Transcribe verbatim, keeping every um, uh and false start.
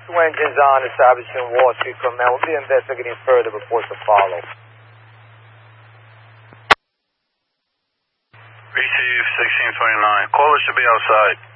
two engines on, establishing Wall Street Command. We'll be investigating further reports to follow. Receive sixteen twenty-nine. Caller should be outside.